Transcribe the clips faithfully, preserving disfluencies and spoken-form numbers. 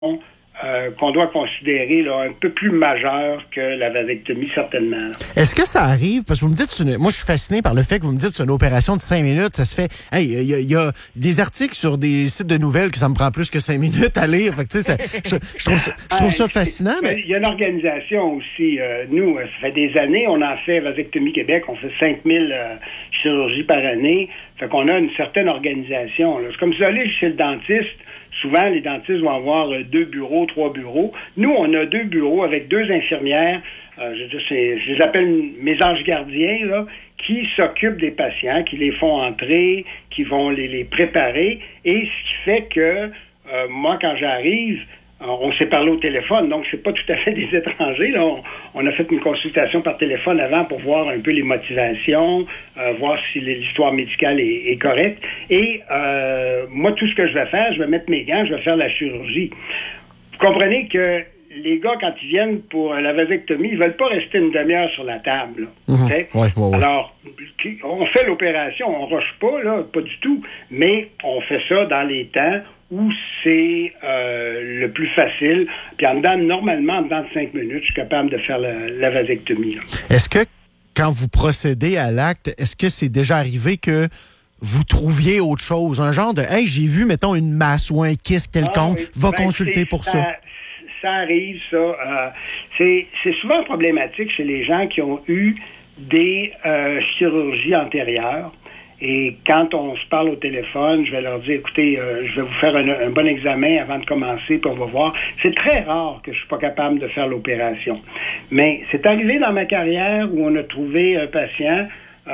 Euh, qu'on doit considérer là, un peu plus majeur que la vasectomie, certainement. Est-ce que ça arrive? Parce que vous me dites, une, moi je suis fasciné par le fait que vous me dites que c'est une opération de cinq minutes, ça se fait... Hey, il y, y a des articles sur des sites de nouvelles que ça me prend plus que cinq minutes à lire. Fait que, ça, je, je trouve ça, je trouve ça fascinant. Mais il y a une organisation aussi. Euh, nous, ça fait des années, on en fait Vasectomie Québec, on fait cinq mille euh, chirurgies par année. Fait qu'on a une certaine organisation. Là. C'est comme si vous allez chez le dentiste. Souvent, les dentistes vont avoir deux bureaux, trois bureaux. Nous, on a deux bureaux avec deux infirmières, euh, je, je, je les appelle mes anges gardiens, là, qui s'occupent des patients, qui les font entrer, qui vont les, les préparer. Et ce qui fait que, euh, moi, quand j'arrive, on s'est parlé au téléphone, donc c'est pas tout à fait des étrangers. Là. On, on a fait une consultation par téléphone avant pour voir un peu les motivations, euh, voir si l'histoire médicale est, est correcte. Et euh, moi, tout ce que je vais faire, je vais mettre mes gants, je vais faire la chirurgie. Vous comprenez que les gars, quand ils viennent pour la vasectomie, ils veulent pas rester une demi-heure sur la table. Là, mmh. okay? ouais, ouais, ouais. Alors, on fait l'opération, on rush pas, là, pas du tout, mais on fait ça dans les temps où c'est euh, le plus facile. Puis en dedans, normalement, en dedans de cinq minutes, je suis capable de faire la, la vasectomie. Là. Est-ce que, quand vous procédez à l'acte, est-ce que c'est déjà arrivé que vous trouviez autre chose? Un genre de, hey, j'ai vu, mettons, une masse ou un kyste quelconque, ah, oui. va ben, consulter pour ça. ça. Ça arrive, ça. Euh, c'est, c'est souvent problématique chez les gens qui ont eu des euh, chirurgies antérieures. Et quand on se parle au téléphone, je vais leur dire, écoutez, euh, je vais vous faire un, un bon examen avant de commencer, puis on va voir. C'est très rare que je suis pas capable de faire l'opération. Mais c'est arrivé dans ma carrière où on a trouvé un patient,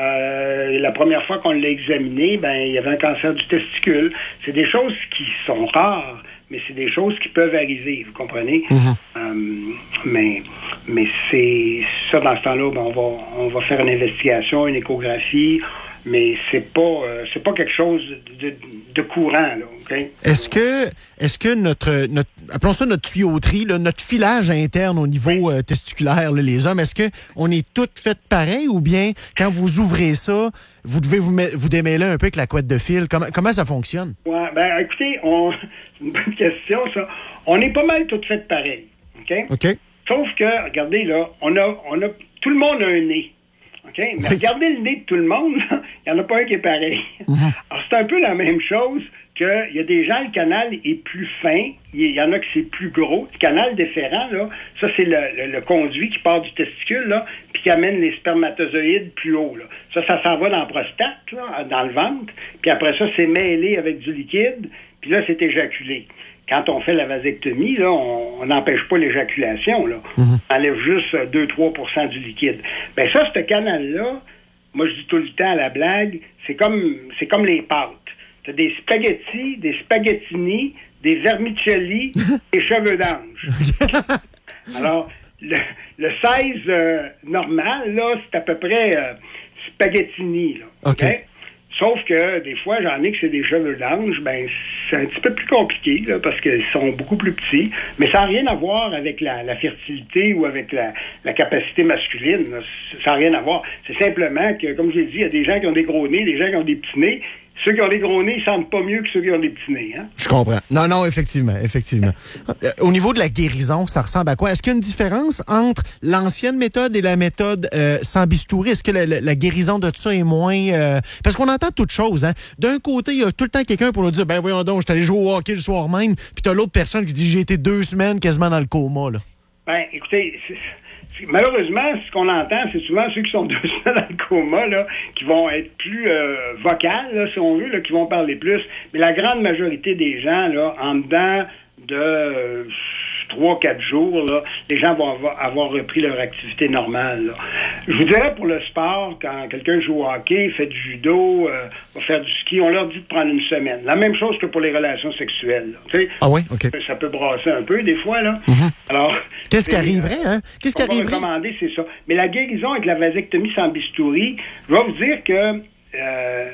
euh, la première fois qu'on l'a examiné, ben il y avait un cancer du testicule. C'est des choses qui sont rares, mais c'est des choses qui peuvent arriver, vous comprenez? Mm-hmm. Euh, mais mais c'est ça, dans ce temps-là, ben, on va on va faire une investigation, une échographie. Mais c'est pas euh, c'est pas quelque chose de, de courant, là, okay? Est-ce que est-ce que notre notre appelons ça notre tuyauterie, là, notre filage interne au niveau euh, testiculaire, là, les hommes, est-ce que on est toutes faites pareil ou bien quand vous ouvrez ça, vous devez vous met, vous démêler un peu avec la couette de fil? Comment comment ça fonctionne? Ouais, ben écoutez, on c'est une bonne question, ça. On est pas mal toutes faites pareil. OK? OK. Sauf que, regardez, là, on a on a tout le monde a un nez. Okay? Mais regardez le nez de tout le monde, il n'y en a pas un qui est pareil. Mm-hmm. Alors, c'est un peu la même chose qu'il y a des gens, le canal est plus fin, il y en a que c'est plus gros. Le canal déférent, là, ça, c'est le, le, le conduit qui part du testicule, là, puis qui amène les spermatozoïdes plus haut. Là. Ça, ça s'en va dans la prostate, là, dans le ventre, puis après ça, c'est mêlé avec du liquide, puis là, c'est éjaculé. Quand on fait la vasectomie, là, on n'empêche pas l'éjaculation. Là. Mm-hmm. On enlève juste deux à trois pour cent du liquide. Ben ça, ce canal-là, moi je dis tout le temps à la blague, c'est comme c'est comme les pâtes. T'as des spaghettis, des spaghettini, des vermicelli, des cheveux d'ange. Alors, le, le seize euh, normal, là, c'est à peu près euh, spaghettini. Là, OK. Okay? Sauf que des fois, j'en ai que c'est des cheveux d'ange, ben c'est un petit peu plus compliqué là, parce qu'ils sont beaucoup plus petits, mais ça n'a rien à voir avec la, la fertilité ou avec la, la capacité masculine. Là. Ça n'a rien à voir. C'est simplement que, comme je l'ai dit, il y a des gens qui ont des gros nez, des gens qui ont des petits nez. Ceux qui ont des gros nez, ils sentent pas mieux que ceux qui ont des petits nez. Hein? Je comprends. Non, non, effectivement, effectivement. Au niveau de la guérison, ça ressemble à quoi? Est-ce qu'il y a une différence entre l'ancienne méthode et la méthode euh, sans bistouri? Est-ce que la, la, la guérison de tout ça est moins... Euh... Parce qu'on entend toutes choses. Hein? D'un côté, il y a tout le temps quelqu'un pour nous dire, ben voyons donc, je suis allé jouer au hockey le soir même, puis t'as l'autre personne qui dit, j'ai été deux semaines quasiment dans le coma. Là. Ben, écoutez... C'est... Malheureusement, ce qu'on entend, c'est souvent ceux qui sont deux semaines dans le coma, là, qui vont être plus euh, vocales, là, si on veut, là, qui vont parler plus. Mais la grande majorité des gens, là, en dedans de euh, trois, quatre jours, là, les gens vont avoir, avoir repris leur activité normale. Là. Je vous dirais pour le sport, quand quelqu'un joue au hockey, fait du judo, euh, va faire du ski, on leur dit de prendre une semaine. La même chose que pour les relations sexuelles. Là. Ah oui? OK. Ça peut brasser un peu des fois, là. Mm-hmm. Alors, qu'est-ce qui arriverait, hein? Qu'est-ce qui arriverait? Recommander, c'est ça. Mais la guérison avec la vasectomie sans bistouri, je vais vous dire que euh,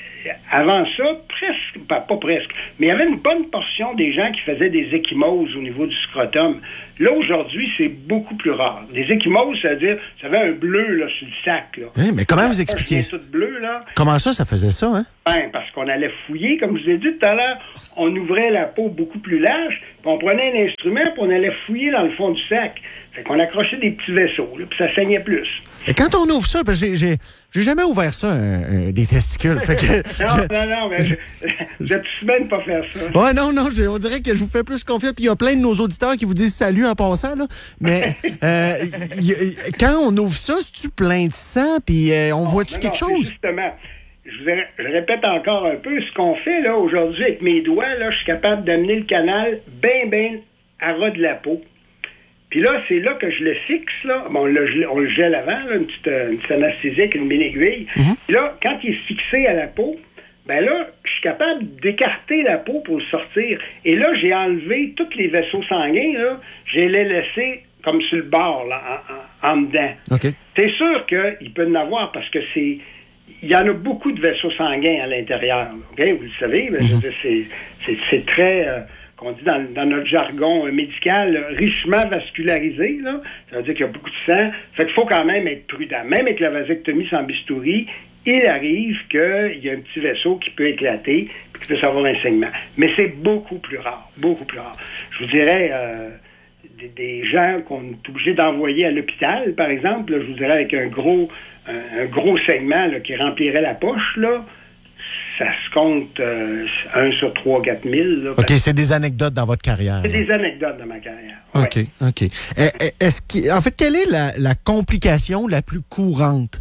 avant ça, presque, pas, pas presque, mais il y avait une bonne portion des gens qui faisaient des ecchymoses au niveau du scrotum. Là, aujourd'hui, c'est beaucoup plus rare. Des ecchymoses, c'est-à-dire, ça avait un bleu là, sur le sac. Là. Oui, mais comment vous expliquez ça? Tout bleu, là. Comment ça, ça faisait ça, hein? Ben, parce qu'on allait fouiller, comme je vous ai dit tout à l'heure, on ouvrait la peau beaucoup plus large, puis on prenait un instrument, puis on allait fouiller dans le fond du sac. Fait qu'on accrochait des petits vaisseaux, là, puis ça saignait plus. Et quand on ouvre ça, parce que j'ai, j'ai, j'ai jamais ouvert ça, un, un, des testicules. Fait que non, je... non, non, mais je, vous êtes tout de même pas faire ça. Ouais, non, non, je, on dirait que je vous fais plus confiance. Puis il y a plein de nos auditeurs qui vous disent salut en passant, là. Mais euh, y, y, quand on ouvre ça, c'est-tu plein de sang, puis euh, on oh, voit-tu non, quelque non, chose? Justement. Je, vous, je répète encore un peu, ce qu'on fait là aujourd'hui avec mes doigts, là, je suis capable d'amener le canal bien, bien à ras de la peau. Puis là, c'est là que je le fixe, là. Bon, on le, on le gèle avant, là, une petite, une petite anesthésie avec une mini-aiguille. Mm-hmm. Puis là, quand il est fixé à la peau, ben là, je suis capable d'écarter la peau pour le sortir. Et là, j'ai enlevé tous les vaisseaux sanguins, là. Je les laissés comme sur le bord, là, en, en, en dedans. Okay. C'est sûr qu'il peut en avoir parce que c'est... Il y en a beaucoup de vaisseaux sanguins à l'intérieur. Okay? Vous le savez, mais mm-hmm. c'est, c'est, c'est très, euh, qu'on dit dans, dans notre jargon médical, richement vascularisé. Là. Ça veut dire qu'il y a beaucoup de sang. Fait qu'il faut quand même être prudent. Même avec la vasectomie sans bistouri, il arrive qu'il y a un petit vaisseau qui peut éclater et qui peut avoir un saignement. Mais c'est beaucoup plus rare. Beaucoup plus rare. Je vous dirais... Euh, Des, des gens qu'on est obligé d'envoyer à l'hôpital, par exemple, là, je vous dirais avec un gros un, un gros segment là, qui remplirait la poche, là, ça se compte euh, un sur trois, quatre mille. Là, OK, c'est des anecdotes dans votre carrière. C'est là. Des anecdotes dans ma carrière. OK, ouais. OK. Est-ce que, en fait, quelle est la, la complication la plus courante?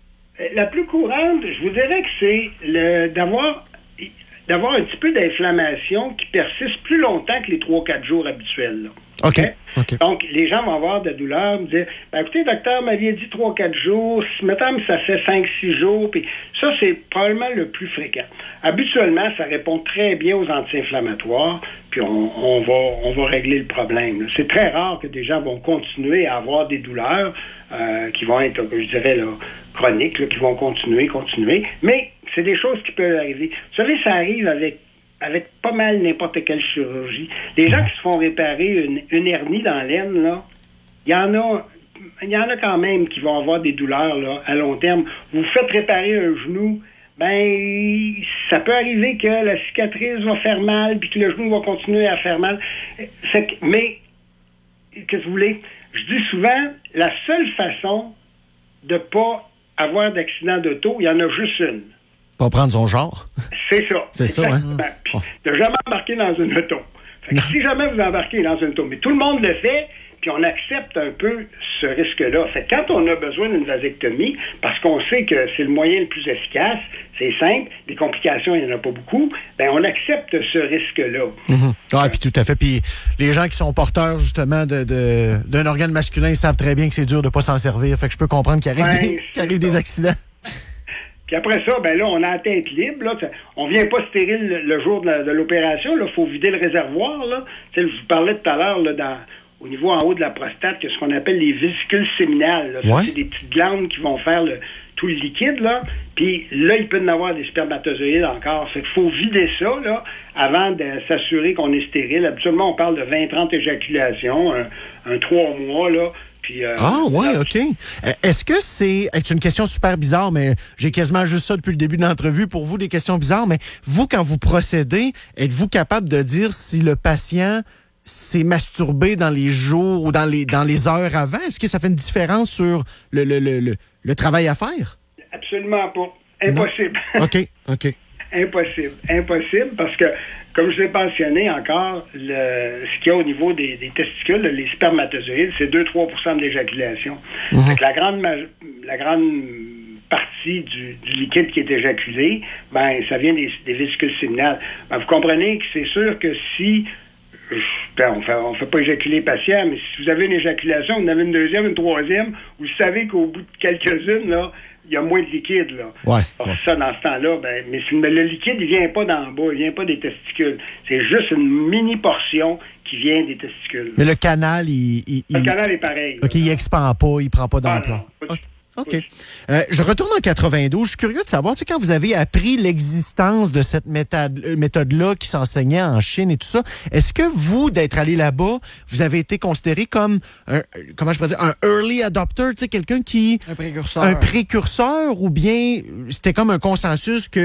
La plus courante, je vous dirais que c'est le d'avoir d'avoir un petit peu d'inflammation qui persiste plus longtemps que les trois quatre jours habituels. Là. OK. Okay. Donc, les gens vont avoir de la douleur, me dire, ben, écoutez, docteur, m'aviez dit trois quatre jours, mettons que ça fait cinq six jours, puis ça, c'est probablement le plus fréquent. Habituellement, ça répond très bien aux anti-inflammatoires, puis on, on va on va régler le problème. Là. C'est très rare que des gens vont continuer à avoir des douleurs euh, qui vont être, je dirais, là, chroniques, là, qui vont continuer, continuer, mais c'est des choses qui peuvent arriver. Vous savez, ça arrive avec avec pas mal n'importe quelle chirurgie. Les gens qui se font réparer une, une hernie dans l'aine, là, il y en a il y en a quand même qui vont avoir des douleurs là, à long terme. Vous faites réparer un genou, ben ça peut arriver que la cicatrice va faire mal puis que le genou va continuer à faire mal. C'est que, mais, qu'est-ce que vous voulez? Je dis souvent, la seule façon de pas avoir d'accident d'auto, il y en a juste une. Pas prendre son genre. C'est ça. C'est ça, hein? Puis, de jamais embarquer dans une auto. Fait que si jamais vous embarquez dans une auto, mais tout le monde le fait, puis on accepte un peu ce risque-là. Fait que quand on a besoin d'une vasectomie, parce qu'on sait que c'est le moyen le plus efficace, c'est simple, des complications, il n'y en a pas beaucoup, ben on accepte ce risque-là. Mm-hmm. Ah, puis tout à fait. Puis les gens qui sont porteurs, justement, de, de, d'un organe masculin, ils savent très bien que c'est dur de ne pas s'en servir. Fait que je peux comprendre qu'il arrive, ben, des, qu'il arrive des accidents. Puis après ça, ben là, on a la tête libre. Là. On vient pas stérile le, le jour de, la, de l'opération. Il faut vider le réservoir. Là. Je vous parlais tout à l'heure là, dans, au niveau en haut de la prostate, que ce qu'on appelle les vésicules séminales. Là. Ça, ouais. C'est des petites glandes qui vont faire le, tout le liquide. Là. Puis là, il peut y en avoir des spermatozoïdes encore. Fait qu'il faut vider ça là, avant de s'assurer qu'on est stérile. Habituellement, on parle de vingt à trente éjaculations, un, un trois mois, là. Puis, euh, ah, ouais, OK. Est-ce que c'est... C'est une question super bizarre, mais j'ai quasiment juste ça depuis le début de l'entrevue. Pour vous, des questions bizarres, mais vous, quand vous procédez, êtes-vous capable de dire si le patient s'est masturbé dans les jours ou dans les, dans les heures avant? Est-ce que ça fait une différence sur le, le, le, le, le travail à faire? Absolument pas. Impossible. Non. OK, OK. Impossible. Impossible parce que, comme je l'ai mentionné encore, le, ce qu'il y a au niveau des, des testicules, les spermatozoïdes, c'est deux à trois pour cent de l'éjaculation. Mm-hmm. Fait que la grande, la grande partie du, du liquide qui est éjaculé, ben, ça vient des, des vésicules séminales. Ben, vous comprenez que c'est sûr que si ben, on fait, on fait pas éjaculer le patient, mais si vous avez une éjaculation, vous en avez une deuxième, une troisième, vous savez qu'au bout de quelques-unes, là, il y a moins de liquide, là. Ouais, Alors, ouais. ça, dans ce temps-là, ben, mais, mais le liquide, il vient pas d'en bas, il vient pas des testicules. C'est juste une mini-portion qui vient des testicules. Mais le canal, il... il le il... canal est pareil. OK, là. Il expand pas, il prend pas d'ampleur. Ah, non, OK. Euh, je retourne en quatre-vingt-douze. Je suis curieux de savoir, tu sais, quand vous avez appris l'existence de cette méthode, méthode-là qui s'enseignait en Chine et tout ça, est-ce que vous, d'être allé là-bas, vous avez été considéré comme un, comment je pourrais dire, un early adopter, tu sais, quelqu'un qui... Un précurseur. Un précurseur, ou bien c'était comme un consensus que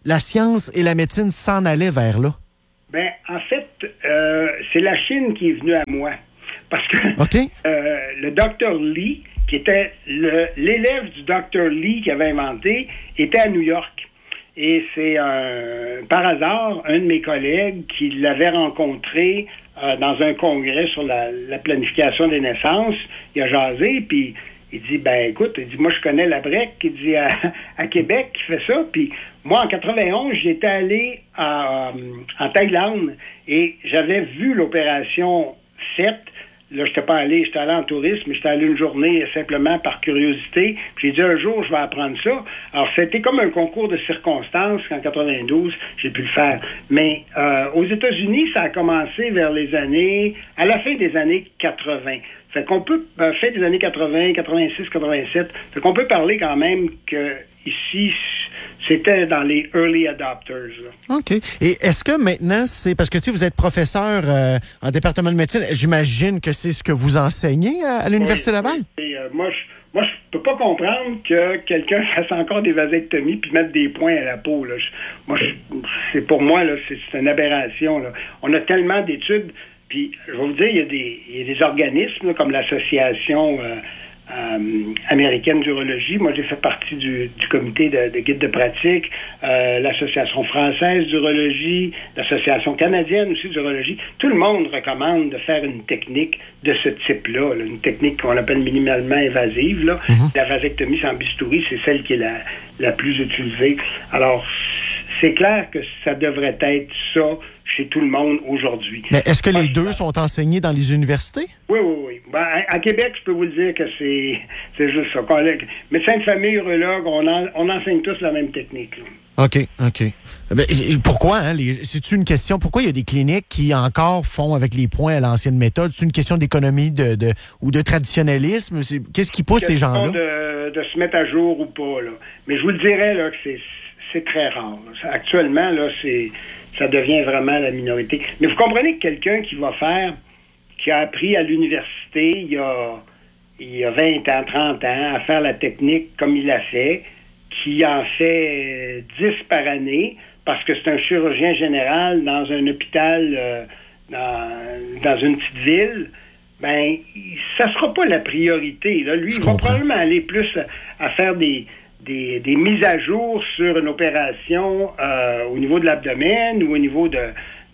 la science et la médecine s'en allaient vers là? Ben, en fait, euh, c'est la Chine qui est venue à moi. Parce que okay. euh, le docteur Lee, qui était le, l'élève du docteur Lee qui avait inventé, était à New York. Et c'est euh, par hasard un de mes collègues qui l'avait rencontré euh, dans un congrès sur la, la planification des naissances. Il a jasé, puis il dit, ben écoute, il dit, moi je connais la Brec, il dit, à, à Québec qui fait ça. Puis moi, en quatre-vingt-onze, j'étais allé à, en Thaïlande et j'avais vu l'opération faite. Là, je n'étais pas allé, j'étais allé en tourisme, mais j'étais allé une journée simplement par curiosité. Puis j'ai dit, un jour, je vais apprendre ça. Alors, c'était comme un concours de circonstances qu'en quatre-vingt-douze, j'ai pu le faire. Mais euh, aux États-Unis, ça a commencé vers les années, à la fin des années quatre-vingts. Fait qu'on peut, euh, fin des années quatre-vingts, quatre-vingt-six, quatre-vingt-sept, fait qu'on peut parler quand même que ici, c'était dans les early adopters. Là. OK. Et est-ce que maintenant, c'est parce que tu sais, vous êtes professeur euh, en département de médecine, j'imagine que c'est ce que vous enseignez à, à l'Université oui, Laval? Oui, et, euh, moi, je moi, je peux pas comprendre que quelqu'un fasse encore des vasectomies puis mettre des points à la peau. Là. Je, moi, je, c'est pour moi, là, c'est, c'est une aberration. Là. On a tellement d'études. Puis, je vais vous dire, il y a des, il y a des organismes là, comme l'Association euh, euh, américaine d'urologie. Moi, j'ai fait partie du, du comité de, de guide de pratique, euh, l'Association française d'urologie, l'Association canadienne aussi d'urologie. Tout le monde recommande de faire une technique de ce type-là, là, une technique qu'on appelle minimalement invasive. Là. Mm-hmm. La vasectomie sans bistouri, c'est celle qui est la, la plus utilisée. Alors, c'est clair que ça devrait être ça chez tout le monde aujourd'hui. Mais est-ce que les deux sont enseignés dans les universités? Oui, oui, oui. Ben, à, à Québec, je peux vous le dire que c'est, c'est juste ça. Médecins de famille, urologues, on, en, on enseigne tous la même technique. Là. OK, OK. Ben, pourquoi, hein? Les, c'est-tu une question, pourquoi il y a des cliniques qui encore font avec les points à l'ancienne méthode? C'est une question d'économie de, de, ou de traditionnalisme? C'est, qu'est-ce qui pousse ces gens-là? De, de se mettre à jour ou pas, là. Mais je vous le dirais, là, que c'est, c'est très rare. Là. Actuellement, là, c'est... ça devient vraiment la minorité. Mais vous comprenez que quelqu'un qui va faire, qui a appris à l'université il y a, il y a vingt ans, trente ans, à faire la technique comme il l'a fait, qui en fait dix par année, parce que c'est un chirurgien général dans un hôpital, euh, dans, dans une petite ville, ben, ça sera pas la priorité. Là. Lui, Je il comprends. va probablement aller plus à, à faire des... Des, des mises à jour sur une opération euh, au niveau de l'abdomen ou au niveau de,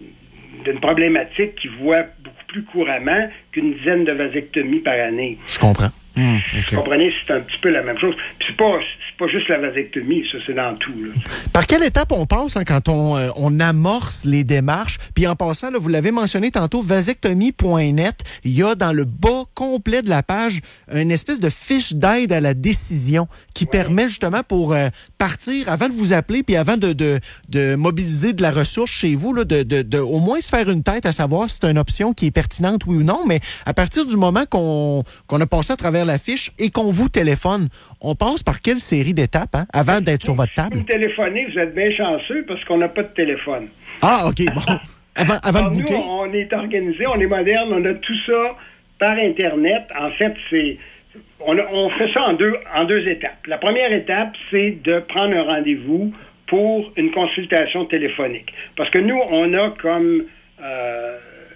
d'une problématique qui voit beaucoup plus couramment qu'une dizaine de vasectomies par année. Je comprends. Mmh, okay. Vous comprenez, c'est un petit peu la même chose. Puis c'est pas, c'est pas juste la vasectomie, ça, c'est dans tout. Là. Par quelle étape on passe hein, quand on, euh, on amorce les démarches? Puis en passant, là, vous l'avez mentionné tantôt, vasectomie point net, il y a dans le bas complet de la page une espèce de fiche d'aide à la décision qui ouais. permet justement pour euh, partir, avant de vous appeler, puis avant de, de, de mobiliser de la ressource chez vous, là, de, de, de au moins se faire une tête à savoir si c'est une option qui est pertinente, oui ou non. Mais à partir du moment qu'on, qu'on a passé à travers la fiche et qu'on vous téléphone, on passe par quelle série d'étapes hein, avant d'être sur votre table? Si vous téléphonez, vous êtes bien chanceux parce qu'on n'a pas de téléphone. Ah, OK, bon. Avant, avant Alors, de booker? Nous, on est organisé, on est moderne, on a tout ça par Internet. En fait, c'est on, a, on fait ça en deux, en deux étapes. La première étape, c'est de prendre un rendez-vous pour une consultation téléphonique. Parce que nous, on a comme... Euh,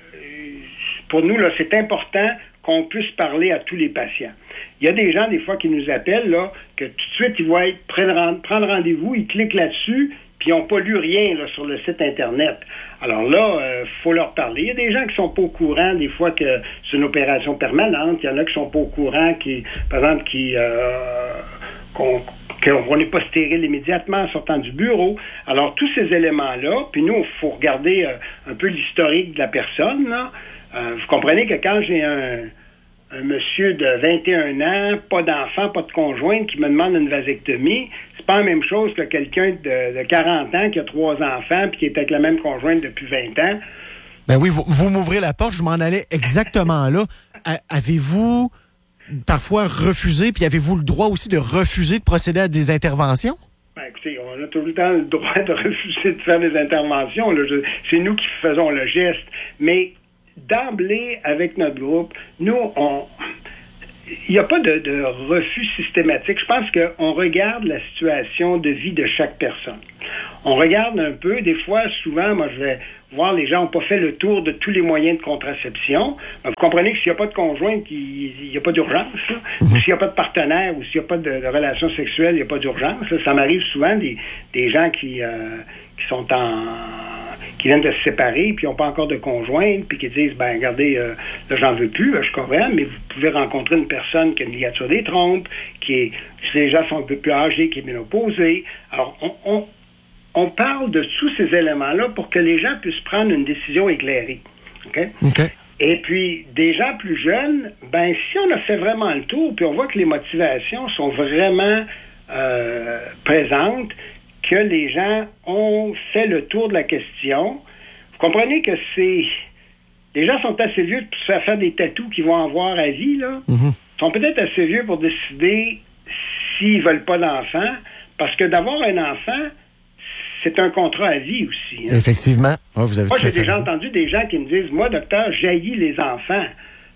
pour nous, là, c'est important qu'on puisse parler à tous les patients. Il y a des gens, des fois, qui nous appellent, là, que tout de suite, ils vont être prendre, prendre rendez-vous, ils cliquent là-dessus, puis ils n'ont pas lu rien là, sur le site Internet. Alors là, il euh, faut leur parler. Il y a des gens qui sont pas au courant, des fois, que c'est une opération permanente. Il y en a qui sont pas au courant, qui, par exemple, qui... Euh, qu'on qu'on n'est pas stérile immédiatement en sortant du bureau. Alors, tous ces éléments-là, puis nous, il faut regarder euh, un peu l'historique de la personne, là. Euh, vous comprenez que quand j'ai un, un monsieur de vingt et un ans, pas d'enfant, pas de conjointe, qui me demande une vasectomie, c'est pas la même chose que quelqu'un de, de quarante ans qui a trois enfants puis qui est avec la même conjointe depuis vingt ans. Ben oui, vous, vous m'ouvrez la porte, je m'en allais exactement là. A- avez-vous parfois refusé, puis avez-vous le droit aussi de refuser de procéder à des interventions? Ben, écoutez, on a tout le temps le droit de refuser de faire des interventions. Là. Je, c'est nous qui faisons le geste. Mais d'emblée, avec notre groupe, nous, on... il n'y a pas de, de refus systématique. Je pense qu'on regarde la situation de vie de chaque personne. On regarde un peu, des fois, souvent, moi, je vais voir les gens n'ont pas fait le tour de tous les moyens de contraception. Vous comprenez que s'il n'y a pas de conjoint, il n'y a pas d'urgence. Ou s'il n'y a pas de partenaire ou s'il n'y a pas de, de relation sexuelle, il n'y a pas d'urgence. Ça m'arrive souvent des, des gens qui, euh, qui sont en... qui viennent de se séparer, puis ils n'ont pas encore de conjointe, puis qui disent, ben regardez, euh, là, j'en veux plus, là, je comprends, mais vous pouvez rencontrer une personne qui a une ligature des trompes, qui est, si les gens sont un peu plus âgés, qui est ménopausée. Alors, on, on, on parle de tous ces éléments-là pour que les gens puissent prendre une décision éclairée. OK? OK. Et puis, des gens plus jeunes, ben si on a fait vraiment le tour, puis on voit que les motivations sont vraiment euh, présentes, que les gens ont fait le tour de la question. Vous comprenez que c'est... Les gens sont assez vieux pour se faire faire des tatous qu'ils vont avoir à vie, là. Mm-hmm. Ils sont peut-être assez vieux pour décider s'ils veulent pas d'enfant, parce que d'avoir un enfant, c'est un contrat à vie aussi. Hein. Effectivement. Ouais, vous avez Moi, tout à j'ai fait déjà raison. entendu des gens qui me disent, moi, docteur, j'haïs les enfants.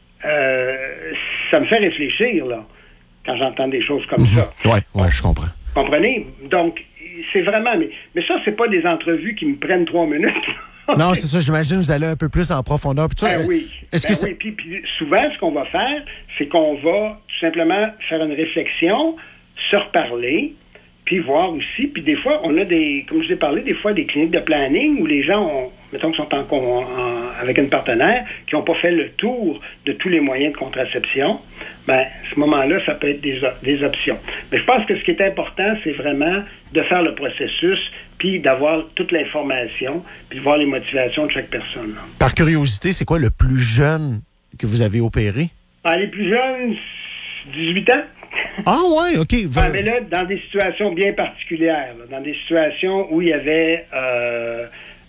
Euh, ça me fait réfléchir, là, quand j'entends des choses comme Mm-hmm. ça. Oui, ouais, je comprends. Vous comprenez? Donc, c'est vraiment... Mais, mais ça, c'est pas des entrevues qui me prennent trois minutes. Non, c'est ça, j'imagine que vous allez un peu plus en profondeur. Puis, tu vois, Ben oui. Est-ce Ben que oui. Puis, puis souvent, ce qu'on va faire, c'est qu'on va tout simplement faire une réflexion, se reparler, puis voir aussi. Puis des fois, on a des, comme je vous ai parlé, des fois des cliniques de planning où les gens, ont, mettons qu'ils sont en, en, avec une partenaire, qui n'ont pas fait le tour de tous les moyens de contraception. Ben, à ce moment-là, ça peut être des, des options. Mais je pense que ce qui est important, c'est vraiment de faire le processus, puis d'avoir toute l'information, puis de voir les motivations de chaque personne. Là. Par curiosité, c'est quoi le plus jeune que vous avez opéré? Ben, les plus jeunes, dix-huit ans. Ah ouais, OK. Ah, mais là, dans des situations bien particulières, là, dans des situations où il y avait euh,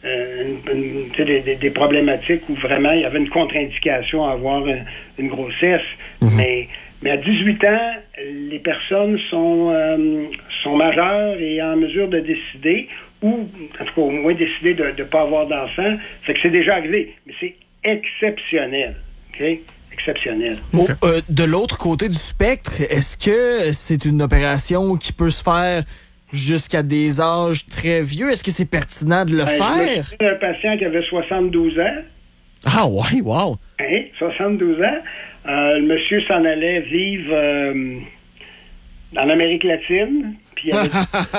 une, une, des, des, des problématiques où vraiment il y avait une contre-indication à avoir une, une grossesse. Mm-hmm. Mais, mais à dix-huit ans, les personnes sont, euh, sont majeures et en mesure de décider, ou en tout cas au moins décider de ne pas avoir d'enfant. Fait que c'est déjà arrivé. Mais c'est exceptionnel. OK? Exceptionnel. Bon, euh, de l'autre côté du spectre, est-ce que c'est une opération qui peut se faire jusqu'à des âges très vieux? Est-ce que c'est pertinent de le ben, faire? J'ai un patient qui avait soixante-douze ans. Ah ouais, wow! Hein, soixante-douze ans. Euh, le monsieur s'en allait vivre euh, dans l'Amérique latine. Puis il avait,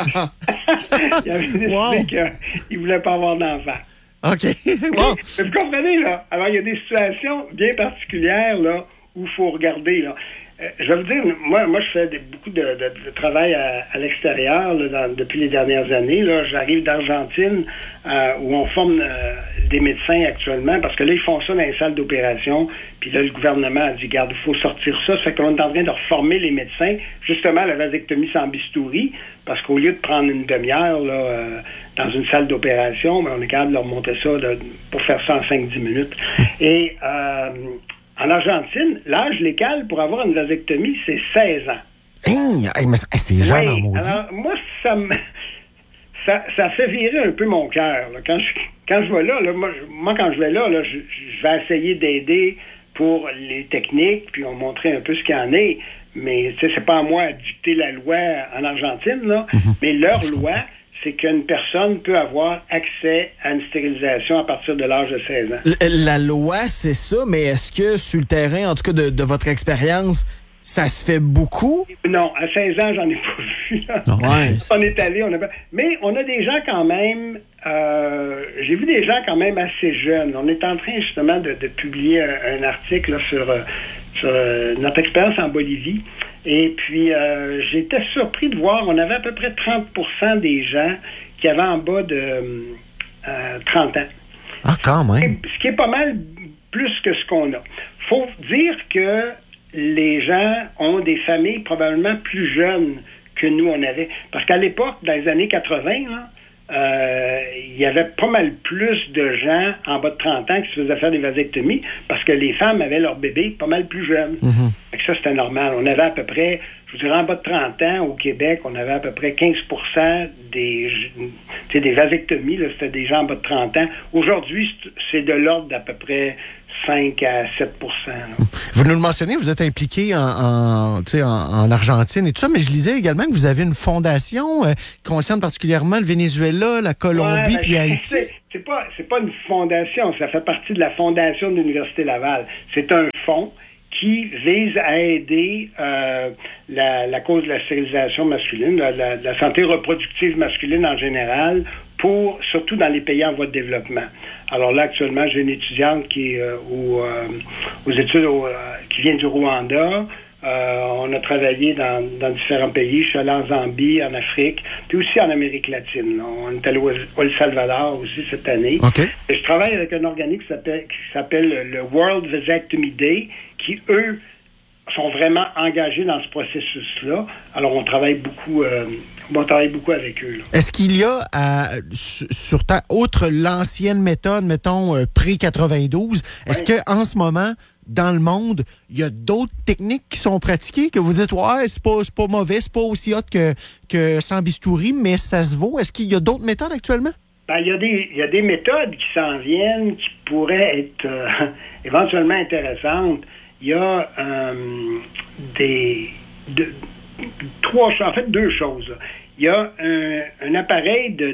il avait décidé wow. qu'il ne voulait pas avoir d'enfant. OK. Wow. Mais vous comprenez, là? Alors, il y a des situations bien particulières, là, où il faut regarder, là. Euh, je vais vous dire, moi, moi je fais des, beaucoup de, de, de travail à, à l'extérieur, là, dans, depuis les dernières années, là. J'arrive d'Argentine, euh, où on forme euh, des médecins actuellement, parce que là, ils font ça dans les salles d'opération, puis là, le gouvernement a dit, regarde, il faut sortir ça. Ça fait qu'on est en train de reformer les médecins, justement, à la vasectomie sans bistouri, parce qu'au lieu de prendre une demi-heure, là, euh, dans une salle d'opération, ben, on est capable de leur montrer ça de, pour faire ça en cinq dix minutes. Et euh, en Argentine, l'âge légal pour avoir une vasectomie, c'est seize ans. Hey, hey, mais c'est jeune en oui, maudit. alors, moi, ça me... Ça, ça fait virer un peu mon cœur. Quand je, quand je vais là, là moi, je, moi, quand je vais là, là je, je vais essayer d'aider pour les techniques, puis on montrer un peu ce qu'il y en est. Mais tu sais, c'est pas à moi à dicter la loi en Argentine, là. Mm-hmm. Mais leur loi, c'est qu'une personne peut avoir accès à une stérilisation à partir de l'âge de seize ans. La loi, c'est ça, mais est-ce que sur le terrain, en tout cas de, de votre expérience, ça se fait beaucoup? Non, à seize ans, j'en ai pas vu. Là. Non, ouais. On est allé, on a pas... Mais on a des gens quand même, euh, j'ai vu des gens quand même assez jeunes. On est en train justement de, de publier un, un article là, sur, sur euh, notre expérience en Bolivie. Et puis, euh, j'étais surpris de voir, on avait à peu près trente pour cent des gens qui avaient en bas de euh, trente ans. Ah, quand même. Ce qui est pas mal plus que ce qu'on a. Faut dire que les gens ont des familles probablement plus jeunes que nous, on avait. Parce qu'à l'époque, dans les années quatre-vingts, là, euh, il y avait pas mal plus de gens en bas de trente ans qui se faisaient faire des vasectomies parce que les femmes avaient leurs bébés pas mal plus jeunes. Mm-hmm. Ça, ça, c'était normal. On avait à peu près, je vous dirais, en bas de trente ans, au Québec, on avait à peu près quinze pour cent des, des vasectomies, là, c'était des gens en bas de trente ans. Aujourd'hui, c'est de l'ordre d'à peu près cinq à sept pour cent. Là. Vous nous le mentionnez, vous êtes impliqué en, en, en, en Argentine et tout ça, mais je lisais également que vous avez une fondation euh, qui concerne particulièrement le Venezuela, la Colombie, ouais, puis ben, Haïti. C'est, c'est pas, c'est pas une fondation, ça fait partie de la fondation de l'Université Laval. C'est un fonds qui vise à aider euh, la, la cause de la stérilisation masculine, la, la, la santé reproductive masculine en général, pour surtout dans les pays en voie de développement. Alors là, actuellement, j'ai une étudiante qui est euh, au, euh, aux études au, euh, qui vient du Rwanda. Euh, on a travaillé dans, dans différents pays. Je suis allé en Zambie, en Afrique, puis aussi en Amérique latine. Là. On est allé au, au El Salvador aussi cette année. Okay. Et je travaille avec un organisme qui s'appelle, qui s'appelle le World Vasectomy Day, qui, eux, sont vraiment engagés dans ce processus-là. Alors, on travaille beaucoup, euh, on travaille beaucoup avec eux. Là. Est-ce qu'il y a, à, sur ta, outre l'ancienne méthode, mettons, euh, pré quatre-vingt-douze, est-ce ouais. qu'en ce moment, dans le monde, il y a d'autres techniques qui sont pratiquées que vous dites, ouais, c'est pas, c'est pas mauvais, c'est pas aussi hot que, que sans bistouri, mais ça se vaut. Est-ce qu'il y a d'autres méthodes actuellement? Ben, il y a des, il y a des méthodes qui s'en viennent qui pourraient être euh, éventuellement intéressantes. Il y a euh, des de, trois en fait deux choses. Il y a un, un appareil de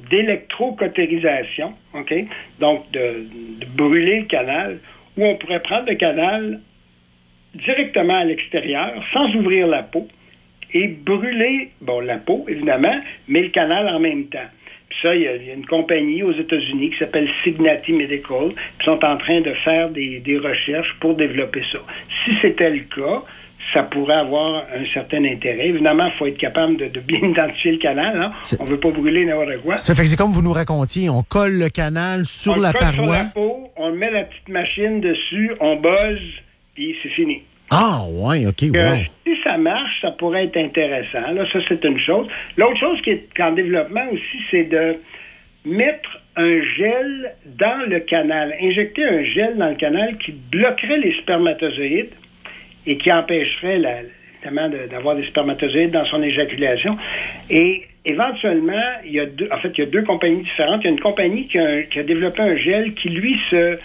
d'électrocautérisation, OK? Donc de, de brûler le canal, où on pourrait prendre le canal directement à l'extérieur, sans ouvrir la peau, et brûler, bon, la peau, évidemment, mais le canal en même temps. Puis ça, il y, a, il y a une compagnie aux États-Unis qui s'appelle Signati Medical, qui sont en train de faire des, des recherches pour développer ça. Si c'était le cas, ça pourrait avoir un certain intérêt. Évidemment, il faut être capable de, de bien identifier le canal. Hein? On ne veut pas brûler n'importe quoi. Ça fait que c'est comme vous nous racontiez, on colle le canal sur on la colle paroi. Sur la peau, on met la petite machine dessus, on buzz, puis c'est fini. Ah, ouais, OK, wow. Euh, si ça marche, ça pourrait être intéressant. Là, ça, c'est une chose. L'autre chose qui est en développement aussi, c'est de mettre un gel dans le canal, injecter un gel dans le canal qui bloquerait les spermatozoïdes et qui empêcherait la, évidemment de, d'avoir des spermatozoïdes dans son éjaculation. Et éventuellement, il y a deux, en fait, il y a deux compagnies différentes. Il y a une compagnie qui a, qui a développé un gel qui, lui, se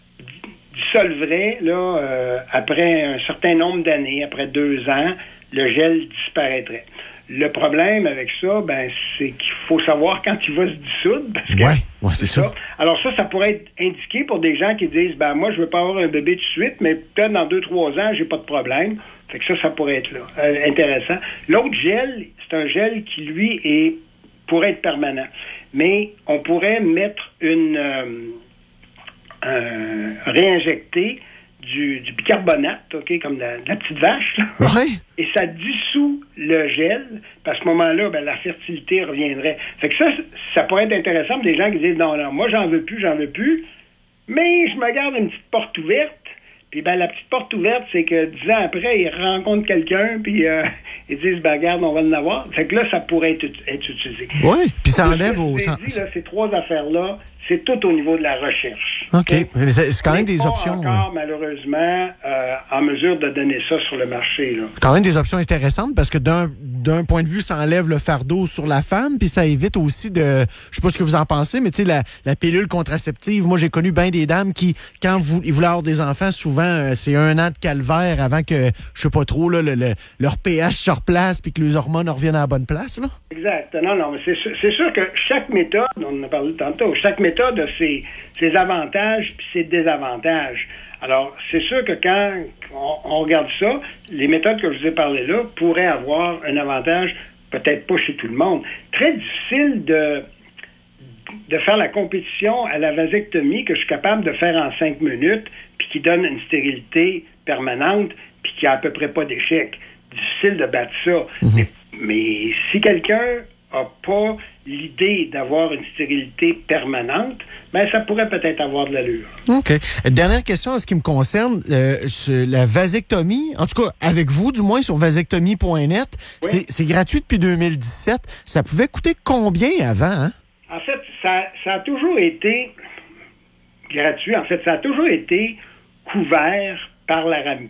dissolverait là, euh, après un certain nombre d'années, après deux ans, le gel disparaîtrait. Le problème avec ça, ben, c'est qu'il faut savoir quand il va se dissoudre. Parce que ouais, ouais, c'est ça. ça. Alors ça, ça pourrait être indiqué pour des gens qui disent, ben moi, je veux pas avoir un bébé tout de suite, mais peut-être dans deux, trois ans, j'ai pas de problème. Fait que ça, ça pourrait être là, euh, intéressant. L'autre gel, c'est un gel qui, lui, est pourrait être permanent. Mais on pourrait mettre une euh, euh, réinjecter Du, du bicarbonate, OK, comme la, la petite vache, là. Ouais. Et ça dissout le gel, puis à ce moment-là, ben, la fertilité reviendrait. Fait que ça, ça pourrait être intéressant pour des gens qui disent, non, non, moi, j'en veux plus, j'en veux plus, mais je me garde une petite porte ouverte, puis ben, la petite porte ouverte, c'est que dix ans après, ils rencontrent quelqu'un, puis euh, ils disent, ben, regarde, on va en avoir. Fait que là, ça pourrait être, être utilisé. Oui, puis ça tout enlève au... au... Dit, là, ces trois affaires-là, c'est tout au niveau de la recherche. OK. okay? C'est, c'est quand même des pas options. encore, euh... malheureusement, euh, en mesure de donner ça sur le marché. Là. C'est quand même des options intéressantes parce que d'un, d'un point de vue, ça enlève le fardeau sur la femme, puis ça évite aussi de... Je sais pas ce que vous en pensez, mais tu sais, la, la pilule contraceptive, moi, j'ai connu bien des dames qui, quand vous, ils voulaient avoir des enfants, souvent, euh, c'est un an de calvaire avant que, je sais pas trop, là, le, le, leur pH se replace puis que les hormones reviennent à la bonne place. Là. Exact. Non, non, mais c'est, c'est sûr que chaque méthode, on en a parlé tantôt, chaque méthode a ses, ses avantages puis ses désavantages. Alors, c'est sûr que quand on, on regarde ça, les méthodes que je vous ai parlé là pourraient avoir un avantage, peut-être pas chez tout le monde. Très difficile de, de faire la compétition à la vasectomie que je suis capable de faire en cinq minutes puis qui donne une stérilité permanente puis qui a à peu près pas d'échec. Difficile de battre ça. Mm-hmm. Mais, mais si quelqu'un n'a pas l'idée d'avoir une stérilité permanente, ben ça pourrait peut-être avoir de l'allure. OK. Dernière question en ce qui me concerne, euh, la vasectomie, en tout cas avec vous, du moins sur vasectomie point net, oui. c'est, c'est gratuit depuis deux mille dix-sept. Ça pouvait coûter combien avant? Hein? En fait, ça, ça a toujours été gratuit. En fait, ça a toujours été couvert par la RAMQ.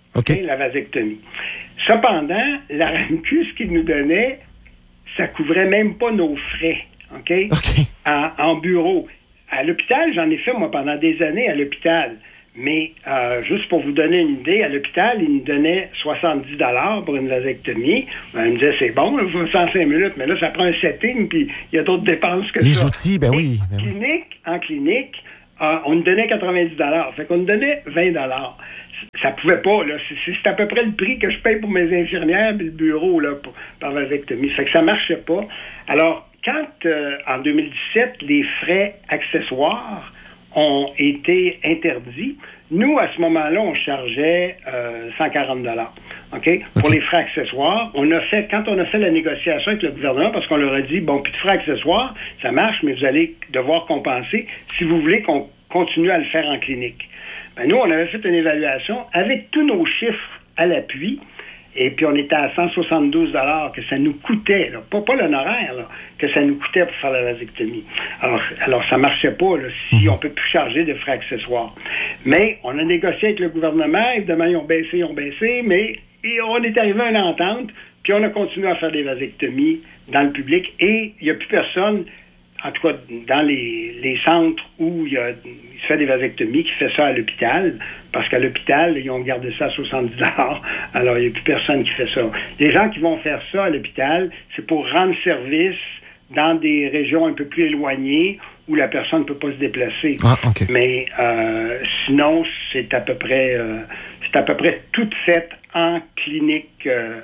OK. Okay, la vasectomie. Cependant, la R A M Q, ce qu'il nous donnait, ça couvrait même pas nos frais, OK? OK. En, en bureau. À l'hôpital, j'en ai fait, moi, pendant des années à l'hôpital. Mais, euh, juste pour vous donner une idée, à l'hôpital, ils nous donnaient soixante-dix dollars pour une vasectomie. On me disait, c'est bon, là, cent cinq minutes, mais là, ça prend un setting, puis il y a d'autres dépenses que Les ça. Les outils, ben Et oui. En ben clinique, oui. en clinique, euh, on nous donnait quatre-vingt-dix dollars. Fait qu'on nous donnait vingt dollars. Ça pouvait pas, là. C'est, c'est à peu près le prix que je paye pour mes infirmières et le bureau, là, pour, par vasectomie. Fait que ça marchait pas. Alors, quand, euh, en deux mille dix-sept, les frais accessoires ont été interdits, nous, à ce moment-là, on chargeait euh, cent quarante dollars. OK? Pour OK. les frais accessoires, on a fait, quand on a fait la négociation avec le gouvernement, parce qu'on leur a dit, bon, plus de frais accessoires, ça marche, mais vous allez devoir compenser si vous voulez qu'on continue à le faire en clinique. Ben, nous, on avait fait une évaluation avec tous nos chiffres à l'appui, et puis on était à cent soixante-douze dollars que ça nous coûtait, là, pas, pas l'honoraire, là, que ça nous coûtait pour faire la vasectomie. Alors, alors ça marchait pas là, si on peut plus charger de frais accessoires. Mais on a négocié avec le gouvernement, évidemment, ils ont baissé, ils ont baissé, mais et on est arrivé à une entente, puis on a continué à faire des vasectomies dans le public, et il n'y a plus personne, en tout cas dans les, les centres où il, y a, il se fait des vasectomies, qui fait ça à l'hôpital, parce qu'à l'hôpital, ils ont gardé ça à soixante-dix dollars, alors il n'y a plus personne qui fait ça. Les gens qui vont faire ça à l'hôpital, c'est pour rendre service dans des régions un peu plus éloignées où la personne ne peut pas se déplacer. Ah, OK. Mais euh, sinon, c'est à peu près euh, c'est à peu près tout fait en clinique euh,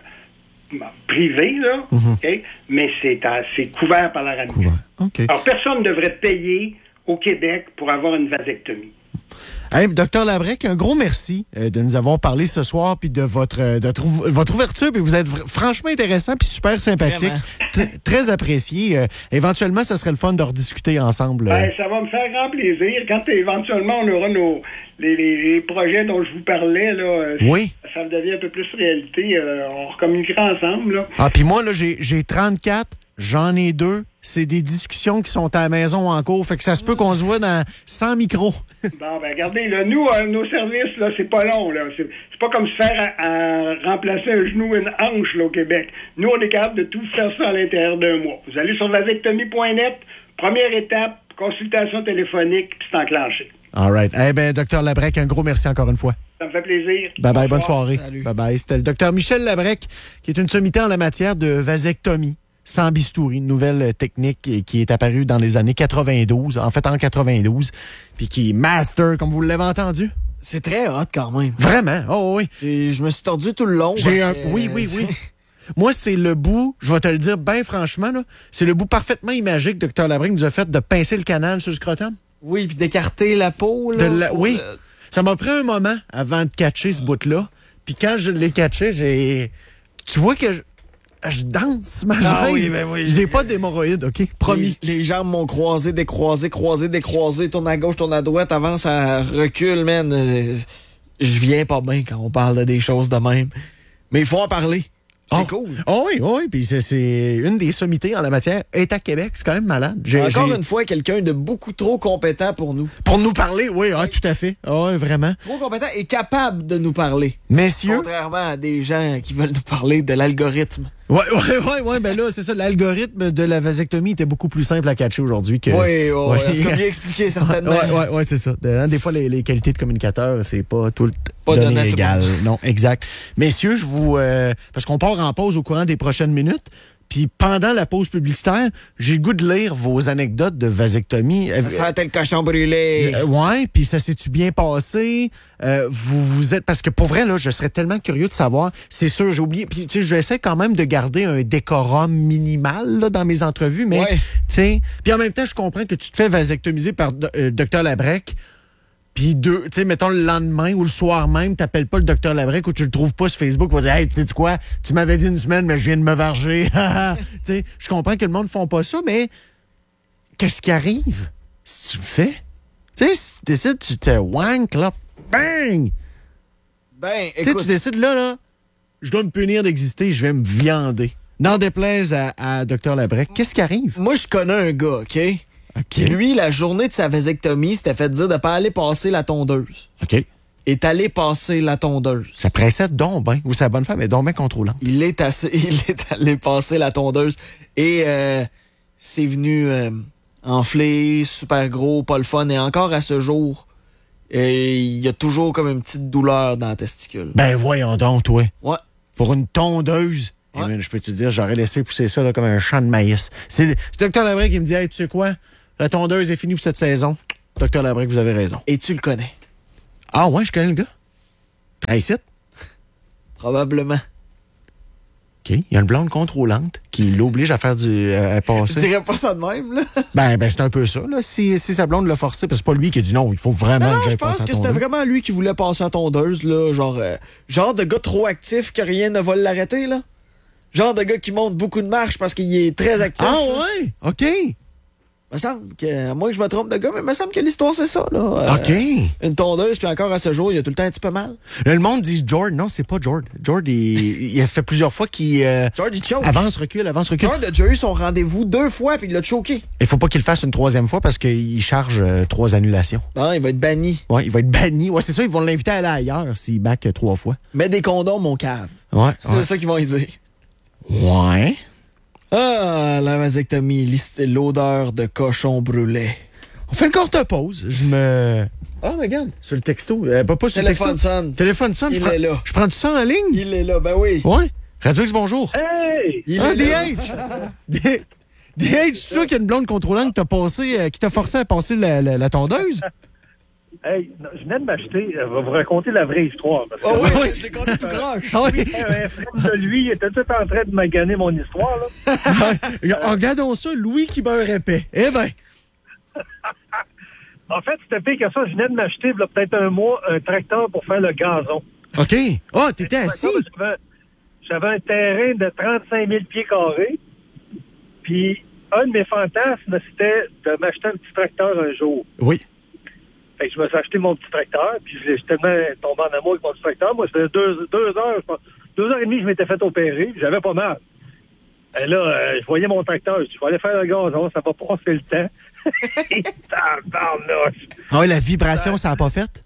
privée, là, Mm-hmm. okay? Mais c'est, à, c'est couvert par la R A M Q. Couvert. OK. Alors, personne ne devrait payer au Québec pour avoir une vasectomie. Hey, docteur Labrec, un gros merci euh, de nous avoir parlé ce soir puis de votre euh, de votre, votre ouverture, puis vous êtes vr- franchement intéressant puis super sympathique, T- très apprécié. Euh, éventuellement, ça serait le fun de rediscuter ensemble. euh. Ben, ça va me faire grand plaisir. Quand éventuellement on aura nos les, les, les projets dont je vous parlais, là, euh, Oui. ça, ça devient un peu plus réalité. Euh, on recommuniquera ensemble. Là. Ah, puis moi là, j'ai j'ai trente-quatre, j'en ai deux. C'est des discussions qui sont à la maison en cours, fait que ça se peut qu'on se voit dans cent micros. Bon, ben regardez, là, nous, euh, nos services, là, c'est pas long, là. C'est, c'est pas comme se faire à, à remplacer un genou, une hanche, là, au Québec. Nous, on est capable de tout faire ça à l'intérieur d'un mois. Vous allez sur vasectomie point net, première étape, consultation téléphonique, puis c'est enclenché. All right. Eh bien, docteur Labrec, un gros merci encore une fois. Ça me fait plaisir. Bye bye, bonne Bonsoir. soirée. Salut. Bye bye. C'était le docteur Michel Labrec, qui est une sommité en la matière de vasectomie sans bistouri, une nouvelle technique qui est apparue dans les années quatre-vingt-douze, en fait en quatre-vingt-douze, puis qui est master, comme vous l'avez entendu. C'est très hot quand même. Vraiment? Oh oui. Et je me suis tordu tout le long. J'ai un... parce que, Oui, oui, oui. Moi, c'est le bout, je vais te le dire bien franchement, là, c'est le bout parfaitement imagé que docteur Labrec nous a fait de pincer le canal sur le scrotum. Oui, puis d'écarter la peau. Là, De la- pour Oui. le- Ça m'a pris un moment avant de catcher ce bout-là. Puis quand je l'ai catché, j'ai... Tu vois que je, je danse ma Ah chaise. oui, ben oui. J'ai pas d'hémorroïdes, OK? Promis. Les, les jambes m'ont croisé, décroisé, croisé, décroisé, tourne à gauche, tourne à droite, avance, à recule, man. Euh, Je viens pas bien quand on parle de des choses de même. Mais il faut en parler. C'est Oh. cool. Oh oui, oh oui. Puis c'est, c'est une des sommités en la matière. Est à Québec, c'est quand même malade. J'ai- Encore j'ai- une fois, quelqu'un de beaucoup trop compétent pour nous. Pour nous parler, oui, ah, tout à fait. Ah, oui, vraiment. Trop compétent et capable de nous parler. Messieurs. Contrairement à des gens qui veulent nous parler de l'algorithme. Ouais, ouais, ouais, ouais, ben là, c'est ça. L'algorithme de la vasectomie était beaucoup plus simple à catcher aujourd'hui que. Oui, oui, Ouais. oui. Comme bien expliqué, certainement. Ouais, ouais, ouais, c'est ça. De- hein, des fois, les, les qualités de communicateur, c'est pas tout le Pas donné donné à tout le égal. monde. Non, exact. Messieurs, je vous... euh, parce qu'on part en pause au courant des prochaines minutes. Puis pendant la pause publicitaire, j'ai le goût de lire vos anecdotes de vasectomie. Euh, Ça sentait le cochon brûlé. euh, ouais, puis ça s'est-tu bien passé? Euh, vous vous êtes... Parce que pour vrai, là, je serais tellement curieux de savoir. C'est sûr, j'ai oublié. Puis, tu sais, j'essaie quand même de garder un décorum minimal là, dans mes entrevues, mais, Ouais. tu sais... Puis en même temps, je comprends que tu te fais vasectomiser par euh, docteur Labrec, puis deux, tu sais, mettons le lendemain ou le soir même, t'appelles pas le docteur Labrec ou tu le trouves pas sur Facebook pour dire, hey, tu sais quoi, tu m'avais dit une semaine, mais je viens de me varger. Tu sais, je comprends que le monde ne font pas ça, mais qu'est-ce qui arrive si tu le fais? Tu sais, si tu décides, tu te wank, là, bang! Ben, Tu sais, écoute, tu décides là, là, je dois me punir d'exister, je vais me viander. N'en déplaise à, à docteur Labrec, qu'est-ce qui arrive? moi, je connais un gars, OK? OK. Qui, lui, la journée de sa vasectomie, s'était fait dire de pas aller passer la tondeuse. OK. est allé passer la tondeuse. Ça pressait donc ben, ou sa bonne femme est donc bien contrôlante. Il est, assez, il est allé passer la tondeuse et euh, c'est venu euh, enfler, super gros, pas le fun. Et encore à ce jour, et il y a toujours comme une petite douleur dans la testicule. Ben voyons donc, toi. Ouais. Pour une tondeuse. Ouais. Eh bien, je peux te dire, j'aurais laissé pousser ça là, comme un champ de maïs. C'est le docteur Labrec qui me dit, hey, tu sais quoi? La tondeuse est finie pour cette saison. docteur Labrec, vous avez raison. Et tu le connais? Ah ouais, je connais le gars. Ah, ici? Probablement. OK. Il y a une blonde contrôlante qui l'oblige à faire du... Euh, à passer. Je dirais pas ça de même, là. Ben, ben c'est un peu ça, là. Si, si sa blonde l'a forcé, parce que c'est pas lui qui a dit non, il faut vraiment Non, non, que je j'aille pense passer que la c'était tondeuse. vraiment lui qui voulait passer la tondeuse, là. Genre, euh, genre de gars trop actif que rien ne va l'arrêter, là. Genre de gars qui monte beaucoup de marche parce qu'il est très actif. Ah là. ouais? OK. Me semble que, à moins que je me trompe de gars, mais il me semble que l'histoire, c'est ça, là. Euh, OK. Une tondeuse, puis encore à ce jour, il a tout le temps un petit peu mal. Là, le monde dit Jord. Non, c'est pas Jord. Jord, il, il a fait plusieurs fois qu'il euh, George, il choke. avance, recule, avance, recule. George a déjà eu son rendez-vous deux fois, puis il l'a choqué. Il faut pas qu'il le fasse une troisième fois parce qu'il charge euh, trois annulations. Non, il va être banni. Ouais, il va être banni. Ouais, c'est ça, ils vont l'inviter à aller ailleurs s'il back euh, trois fois. Mets des condoms, mon cave. Ouais. C'est ça qu'ils vont y dire. Ouais. Ah, la vasectomie, l'hist- l'odeur de cochon brûlé. On fait une courte pause. Je me... Ah, regarde, sur le texto. Euh, pas, pas sur Téléphone le texto. sonne. Téléphone sonne. Il je prends- est là. Je prends du sang en ligne? Il est là, ben oui. Ouais. Radio X, bonjour. Hey! Il Ah, est là. D H! D- DH, c'est toi qui a une blonde contrôlante qui t'a passé, euh, qui t'a forcé à passer la, la, la tondeuse? Hey, non, je venais de m'acheter, je vais vous raconter la vraie histoire. Parce que Oh oui, oui. je l'ai compté tout croche. Ah oui. un frère de lui, il était tout en train de maganer mon histoire. Là. Ah, regardons ça, Louis qui beurre épais. Eh ben. En fait, c'était pire que ça. Je venais de m'acheter, il y a peut-être un mois, un tracteur pour faire le gazon. OK. Ah, t'étais assis? J'avais, j'avais un terrain de trente-cinq mille pieds carrés. Puis, un de mes fantasmes, c'était de m'acheter un petit tracteur un jour. Oui. Fait que je me suis acheté mon petit tracteur, puis je suis tellement tombé en amour avec mon petit tracteur. Moi, c'était deux, deux heures, je pense, deux heures et demie, je m'étais fait opérer, puis j'avais pas mal. Et là, euh, je voyais mon tracteur, je dis, je vais aller faire le gazon, ça va passer le temps. Et tabarnouche. Ah oui, la vibration, ça n'a pas fait?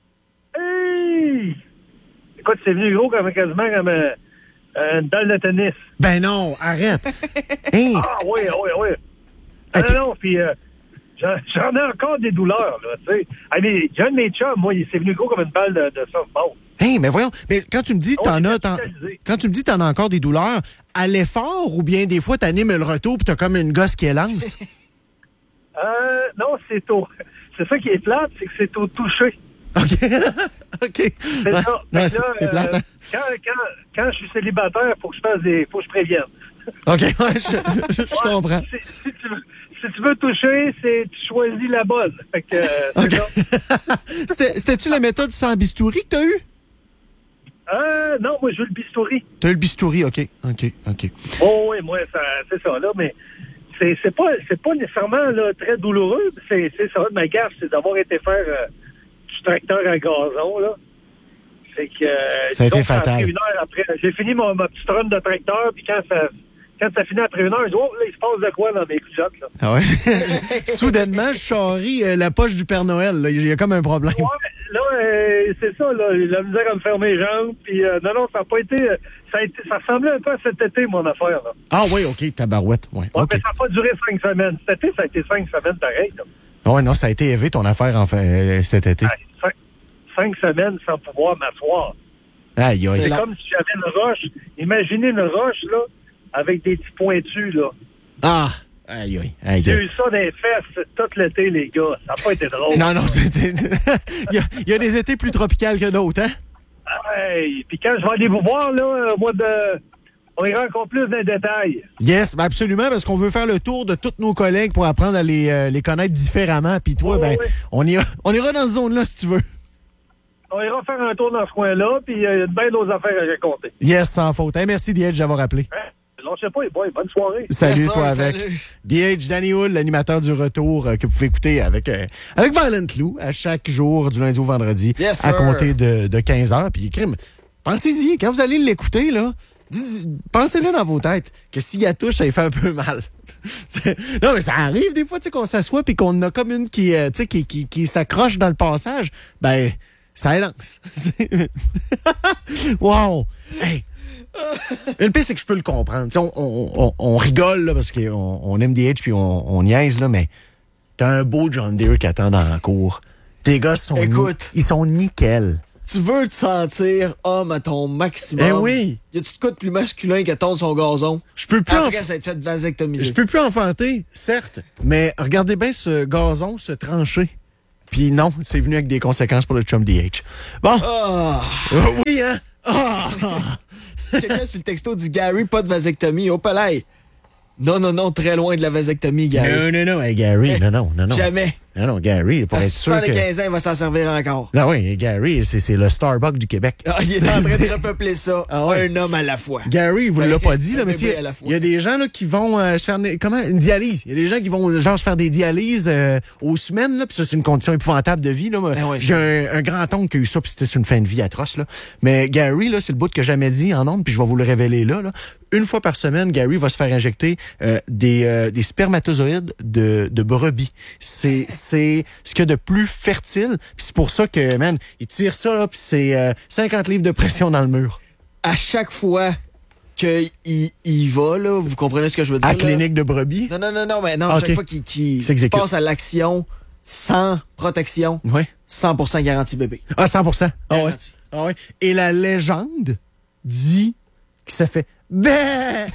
Hey! Écoute, c'est venu gros comme quasiment comme euh, une dalle de tennis. Ben non, arrête. Hey. Ah oui, oui, oui. Ah, Non, puis- non, puis euh, j'en, j'en ai encore des douleurs, là, tu sais. Ah, mais j'ai un de mes chums, moi, il s'est venu gros comme une balle de, de softball. Hey, mais voyons, mais quand tu me dis que Oh, t'en c'est as, t'en- capitalisé. quand tu me dis que t'en as encore des douleurs, à l'effort ou bien des fois t'animes le retour pis t'as comme une gosse qui élance? Euh, non, c'est au... C'est ça qui est plate, c'est que c'est au toucher. OK. OK. C'est Ouais. ça. Non, Fait que c'est là, c'est plate, euh, hein? quand, quand, quand je suis célibataire, il faut que je fasse des... faut que je prévienne. OK, ouais, je, je- je comprends. Si, si tu veux, si tu veux toucher, c'est tu choisis la bonne. Fait que, euh, c'est OK. ça. C'était- C'était-tu la méthode sans bistouri que t'as eu? Euh, non, moi, je veux le bistouri. T'as eu le bistouri, OK. OK, OK. Oh oui, moi, ça, c'est ça, là, mais c'est, c'est pas c'est pas nécessairement là, très douloureux. C'est, c'est ça, ma gaffe, c'est d'avoir été faire euh, du tracteur à gazon, là. C'est que... euh, Ça a été disons, fatal. après une heure après, j'ai fini mon, ma petite run de tracteur, puis quand ça, quand ça finit après une heure, je dis, oh, là, il se passe de quoi dans mes culottes, là? Ah ouais? Soudainement, je charrie euh, la poche du Père Noël. là. Il y a comme un problème. Ouais, mais là, euh, c'est ça, là, la misère à me fermer les jambes, puis euh, non, non, ça n'a pas été, euh, ça a été, ça ressemblait un peu à cet été, mon affaire, là. Ah oui, OK, tabarouette. Ouais, Ouais, OK. mais ça n'a pas duré cinq semaines. Cet été, ça a été cinq semaines pareil, là. Ouais, non, ça a été élevé ton affaire enfin, euh, cet été. Ouais, cinq, cinq semaines sans pouvoir m'asseoir. Aïe, aïe. C'est la- comme si j'avais une roche. Imaginez une roche, là, avec des petits pointus, là. Ah! Aïe, aïe, aïe. J'ai aïe. eu ça dans les fesses tout l'été, les gars. Ça n'a pas été drôle. Non, non, c'est- c'est- il, y a, il y a des étés plus tropicales que d'autres, hein? Hey, puis quand je vais aller vous voir, là, au mois de... On ira encore plus dans les détails. Yes, ben absolument, parce qu'on veut faire le tour de tous nos collègues pour apprendre à les, euh, les connaître différemment. Puis toi, Oui, ben, oui. on ira, on ira dans cette zone-là si tu veux. On ira faire un tour dans ce coin-là, puis il y a bien d'autres affaires à raconter. Yes, sans faute. Hey, merci, D H, d'avoir appelé. Hein? Lâchez pas, les boys. Bonne soirée. Salut, Yes, toi sir, avec. salut. D H, Danny Hull, l'animateur du retour euh, que vous pouvez écouter avec, euh, avec Violent Lou à chaque jour du lundi au vendredi Yes, à sir. compter de, de quinze heures. Puis, crime, pensez-y, quand vous allez l'écouter, là, dites- pensez-le dans vos têtes que s'il y a touche, ça lui fait un peu mal. C'est- non, mais ça arrive des fois, tu sais, qu'on s'assoit puis qu'on a comme une qui, euh, tu sais, qui, qui, qui s'accroche dans le passage. Ben, ça lance. Wow! Hey! Le pire, c'est que je peux le comprendre. On, on, on, on rigole là, parce qu'on on aime des H puis on, on niaise, là, mais t'as un beau John Deere qui attend dans la cour. Tes gars sont, Écoute, ni- ils sont nickel. Tu veux te sentir homme à ton maximum. Eh oui! Y a-tu de quoi de plus masculin qu'à tondre son gazon? Je peux plus Après, enf- ça a été fait vasectomiser. je peux plus enfanter, certes, mais regardez bien ce gazon se trancher. Puis non, c'est venu avec des conséquences pour le chum D H. Bon. Ah! Euh, oui, hein? Ah! Quelqu'un sur le texto dit Gary, pas de vasectomie. Au palais. Non, non, non, très loin de la vasectomie, Gary. Non, non, non, hey, Gary, Eh, non, non, non, non. Jamais. Non, non, Gary, pour À être sûr que... soixante-quinze ans, il va s'en servir encore. Non, oui, Gary, c'est, c'est le Starbucks du Québec. Ah, il est en train de repeupler ça. Ah ouais. Un homme à la fois. Gary, il vous l'a pas dit, là, Un mais bébé tu sais, à la fois. il y a des gens là, qui vont euh, se faire des- comment une dialyse. Il y a des gens qui vont genre se faire des dialyses euh, aux semaines, là, puis ça, c'est une condition épouvantable de vie. Là. Moi, Ah ouais. J'ai un, un grand-oncle qui a eu ça, puis c'était sur une fin de vie atroce. Là. Mais Gary, là, c'est le bout que j'ai jamais dit en ondes, puis je vais vous le révéler là. là. Une fois par semaine, Gary va se faire injecter euh, des, euh, des spermatozoïdes de, de brebis. C'est, c'est ce qu'il y a de plus fertile. Puis c'est pour ça que, man, il tire ça, là, puis c'est euh, cinquante livres de pression dans le mur. À chaque fois qu'il il va, là, vous comprenez ce que je veux dire? À là? clinique de brebis. Non, non, non, non, mais non, à Ah, chaque ok. fois qu'il qu'il Il s'exécute. passe à l'action sans protection, Oui. cent pour cent garantie bébé. Ah, cent pour cent. Ah ouais. Garanti. Ah ouais. Et la légende dit que ça fait bé.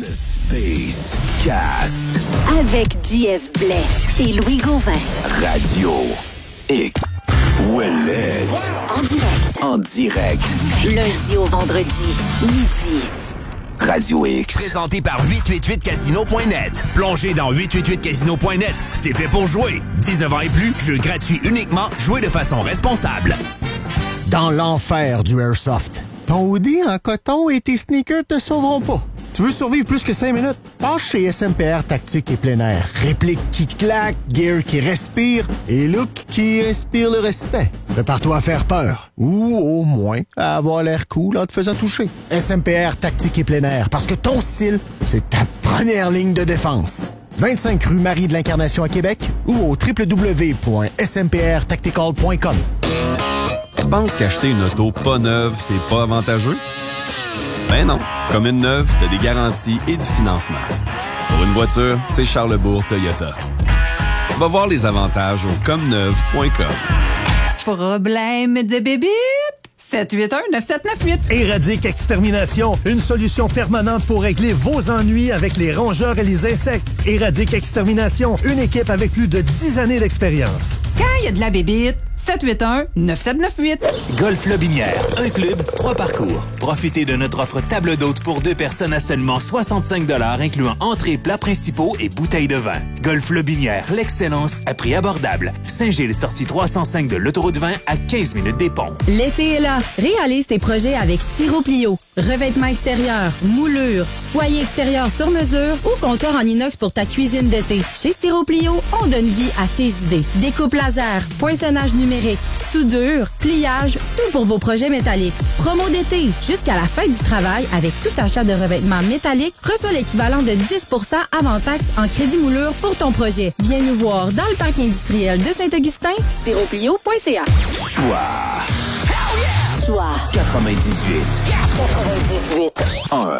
Space Cast. Avec J F Blais et Louis Gauvin. Radio X. Ouellet. En direct. En direct. Lundi au vendredi, midi. Radio X. Présenté par huit cent quatre-vingt-huit casino point net. Plongez dans huit cent quatre-vingt-huit casino point net. C'est fait pour jouer. dix-neuf ans et plus, jeu gratuit uniquement, jouez de façon responsable. Dans l'enfer du Airsoft. Ton hoodie en coton et tes sneakers te sauveront pas. Tu veux survivre plus que cinq minutes? Passe chez S M P R Tactique et plein air. Réplique qui claque, gear qui respire et look qui inspire le respect. Prépare-toi à faire peur. Ou au moins à avoir l'air cool en te faisant toucher. S M P R Tactique et plein air. Parce que ton style, c'est ta première ligne de défense. vingt-cinq rue Marie de l'Incarnation à Québec ou au w w w point s m p r tactical point com. Tu penses qu'acheter une auto pas neuve, c'est pas avantageux? Ben non. Comme une neuve, t'as des garanties et du financement. Pour une voiture, c'est Charlebourg Toyota. Va voir les avantages au comme neuve point com. Problème de bébite? sept huit un neuf sept neuf huit. Éradique Extermination, une solution permanente pour régler vos ennuis avec les rongeurs et les insectes. Éradique Extermination, une équipe avec plus de dix années d'expérience. Quand il y a de la bébite, sept huit un neuf sept neuf huit. Golf Lobinière, un club, trois parcours. Profitez de notre offre table d'hôte pour deux personnes à seulement soixante-cinq dollars, incluant entrées, plats principaux et bouteilles de vin. Golf Lobinière, l'excellence à prix abordable. Saint-Gilles, sortie trois cent cinq de l'autoroute vingt à quinze minutes des ponts. L'été est là. Réalise tes projets avec Styroplio. Revêtement extérieur, moulure, foyer extérieur sur mesure ou comptoir en inox pour ta cuisine d'été. Chez Styroplio, on donne vie à tes idées. Découpe laser, poinçonnage numérique, soudure, pliage, tout pour vos projets métalliques. Promo d'été, jusqu'à la fin du travail, avec tout achat de revêtement métallique, reçois l'équivalent de dix pour cent avant taxe en crédit moulure pour ton projet. Viens nous voir dans le parc industriel de Saint-Augustin, styroplio point c a. Choix. Choix quatre-vingt-dix-huit. quatre-vingt-dix-huit. un.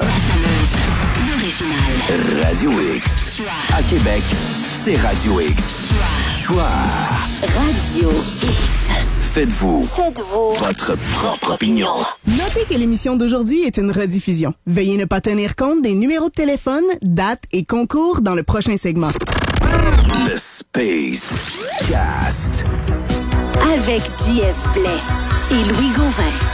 Radio X. À Québec, c'est Radio X. Choix. Radio X. Faites-vous. Faites-vous Votre propre opinion. Notez que l'émission d'aujourd'hui est une rediffusion. Veuillez ne pas tenir compte des numéros de téléphone, dates et concours dans le prochain segment. Le Space Cast. Avec J F Blais et Louis Gauvin.